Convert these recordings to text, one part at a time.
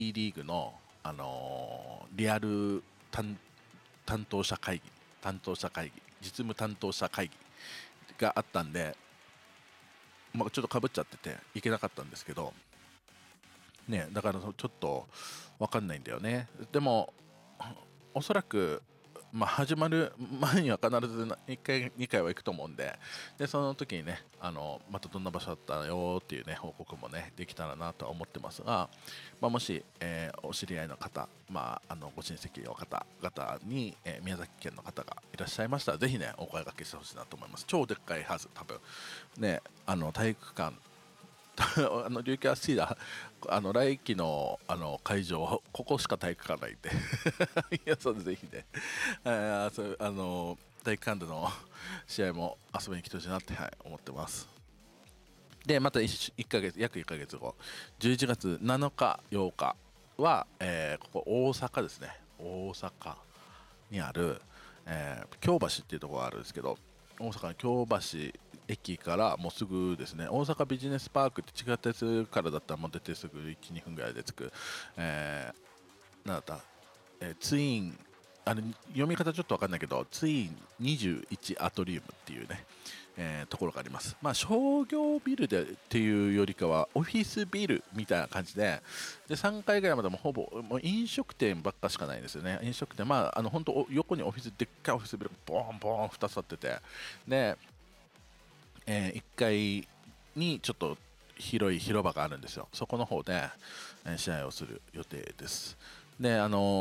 リーグの、リアル担当者会議、実務担当者会議があったんで、ちょっとかぶっちゃってて行けなかったんですけどね。だからちょっと分かんないんだよね。でもおそらく始まる前には必ず1回2回は行くと思うんで、その時にね、またどんな場所だったよっていうね報告もねできたらなとは思ってますが、もし、お知り合いの方、ご親戚の方々に、宮崎県の方がいらっしゃいましたら、ぜひねお声掛けしてほしいなと思います。超でっかいはず、多分ね、体育館琉球アスティーダ来季の会場、ここしか体育館ないんで皆さんぜひね、そう体育館での試合も遊びに来てほしいなって、思ってます。でまた1ヶ月約1ヶ月後、11月7日8日は、ここ大阪ですね。大阪にある、京橋っていうところがあるんですけど、大阪の京橋駅からもうすぐですね。大阪ビジネスパークって地下鉄からだったらもう出てすぐ 1,2 分ぐらいで着く、なんだった、ツイン、読み方ちょっと分かんないけど、ツイン21アトリウムっていうね、ところがあります。商業ビルでっていうよりかはオフィスビルみたいな感じで、3階ぐらいまでもほぼもう飲食店ばっかしかないんですよね。飲食店、本当横にオフィス、でっかいオフィスビルがボーンボーン2つあってて、で、1階にちょっと広い広場があるんですよ。そこの方で、試合をする予定です。で、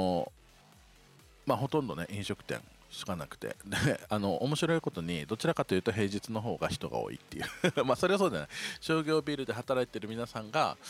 ほとんどね飲食店しかなくて、で面白いことにどちらかというと平日の方が人が多いっていうそれはそうじゃない。商業ビルで働いてる皆さんが、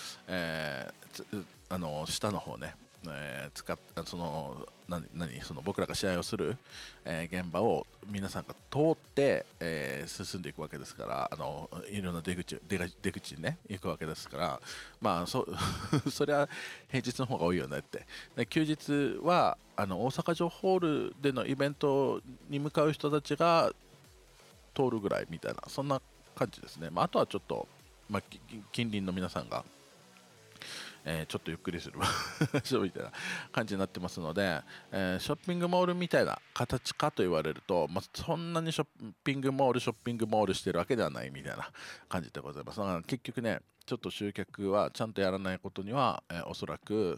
下の方ね、使っそのその僕らが試合をする、現場を皆さんが通って、進んでいくわけですから、いろんな出口にね行くわけですから、それは平日の方が多いよねって。で休日は大阪城ホールでのイベントに向かう人たちが通るぐらいみたいな、そんな感じですね。あとはちょっと、近隣の皆さんがちょっとゆっくりする場所みたいな感じになってますので、ショッピングモールみたいな形かと言われると、そんなにショッピングモールしてるわけではないみたいな感じでございます。だから結局ね、ちょっと集客はちゃんとやらないことには、おそらく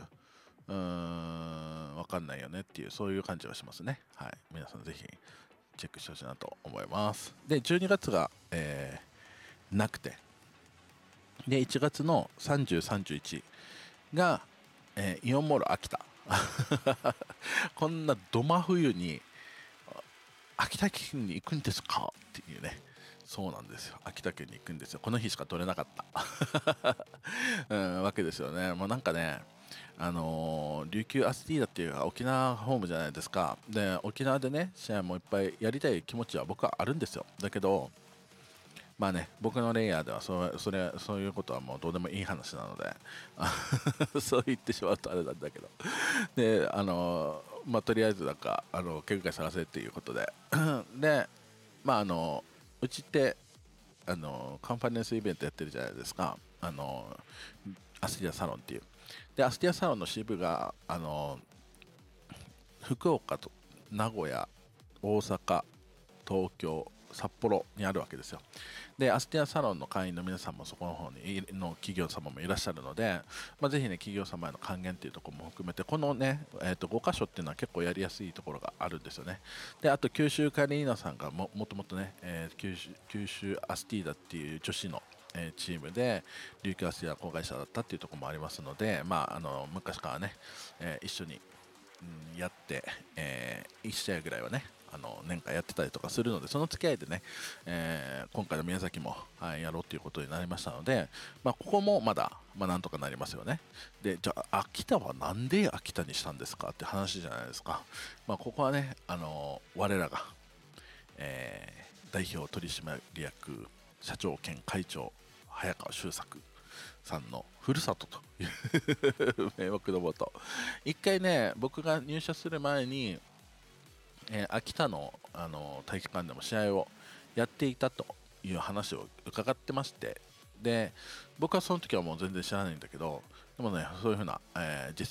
分かんないよねっていう、そういう感じはしますね。はい、皆さんぜひチェックしてほしいなと思います。で12月が、なくて、で1月の30、31が、イオンモール秋田こんなど真冬に秋田県に行くんですかっていうね。そうなんですよ、秋田県に行くんですよ。この日しか取れなかったわけですよね。もうなんかね、琉球アスティーダっていう沖縄ホームじゃないですか。で沖縄でね試合もいっぱいやりたい気持ちは僕はあるんですよ。だけど僕のレイヤーではそういうことはもうどうでもいい話なのでそう言ってしまうとあれなんだけど、でとりあえずなんか県外探せっていうことででうちってカンファレンスイベントやってるじゃないですか。アスティアサロンっていう。でアスティアサロンの支部が福岡と名古屋、大阪、東京、札幌にあるわけですよ。でアスティアサロンの会員の皆さんもそこの方にの企業様もいらっしゃるので、ぜひね企業様への還元っていうところも含めてこのね、5箇所っていうのは結構やりやすいところがあるんですよね。であと九州カリーナさんがもともとね、九州アスティーダっていう女子のチームで琉球アスティーダ子会社だったっていうところもありますので、昔からね、一緒にやって、1試合ぐらいはね年間やってたりとかするので、その付き合いでね、今回の宮崎も、やろうということになりましたので、ここもまだ、なんとかなりますよね。でじゃあ秋田はなんで秋田にしたんですかって話じゃないですか。ここはね我らが、代表取締役社長兼会長早川修作さんのふるさとという名目のもと、一回ね僕が入社する前に、秋田の、体育館でも試合をやっていたという話を伺ってまして、で僕はその時はもう全然知らないんだけど、 でもね、そういうふうな、実